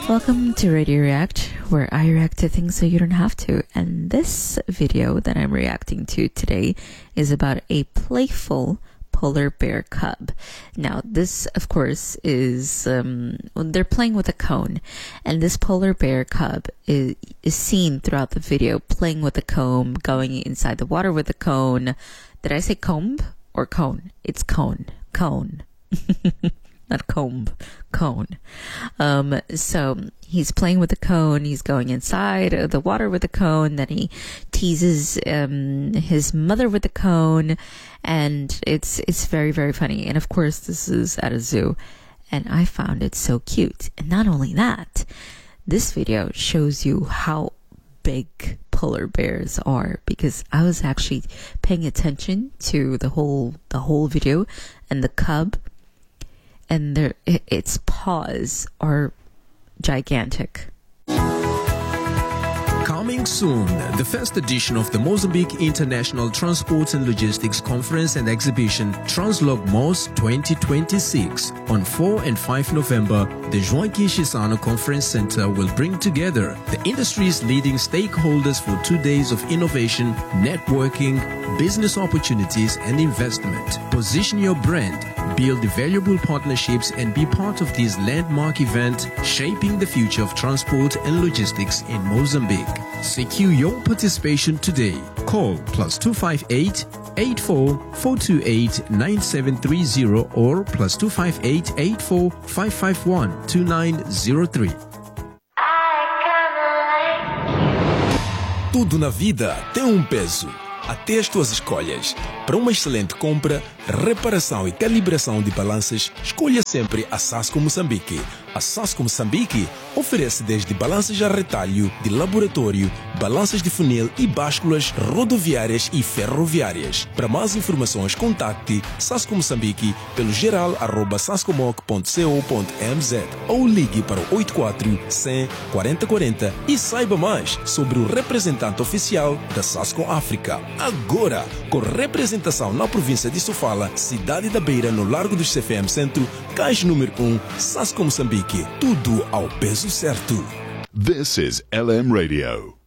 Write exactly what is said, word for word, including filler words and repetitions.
Welcome to Radio React, where I react to things so you don't have to. And this video that I'm reacting to today is about a playful polar bear cub. Now, this, of course, is, um, well, they're playing with a cone. And this polar bear cub is, is seen throughout the video playing with a comb, going inside the water with a cone. Did I say comb or cone? It's cone. Cone. Not comb, cone. Um, so he's playing with the cone. He's going inside of the water with the cone. Then he teases um, his mother with the cone, and it's it's very very funny. And of course, this is at a zoo, and I found it so cute. And not only that, this video shows you how big polar bears are, because I was actually paying attention to the whole the whole video, and the cub. And their, its paws are gigantic. Coming soon, the first edition of the Mozambique International Transport and Logistics Conference and Exhibition, Translogmos twenty twenty-six. On four and five November, the Joaquim Chissano Conference Center will bring together the industry's leading stakeholders for two days of innovation, networking, business opportunities, and investment. Position your brand, build valuable partnerships, and be part of this landmark event shaping the future of transport and logistics in Mozambique. Secure your participation today. Call plus two five eight, eight four four two eight, nine seven three zero or plus two five eight, eight four five five one, two nine zero three. Tudo na vida tem um peso, até as tuas escolhas. Para uma excelente compra, reparação e calibração de balanças, escolha sempre a Sasco Moçambique. A Sasco Moçambique oferece desde balanças a retalho, de laboratório, balanças de funil e básculas rodoviárias e ferroviárias. Para mais informações, contacte Sasco Moçambique pelo geral arroba sascomoc ponto co ponto mz ou ligue para o oito quatro cem, quarenta quarenta e saiba mais sobre o representante oficial da Sasco África. Agora, com representação na província de Sofala, cidade da Beira, no Largo dos C F M Centro, caixa número um, Sasco Moçambique. Tudo ao peso certo. This is L M Radio.